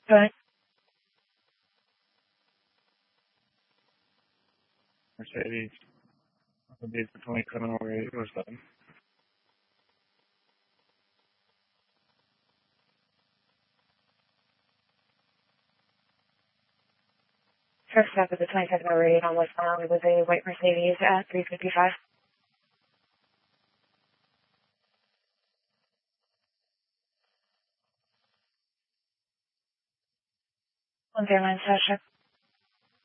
But Mercedes. Mercedes for 2708 or something. first stop of the 2708 on westbound was a white Mercedes at 355. 109 Sasha.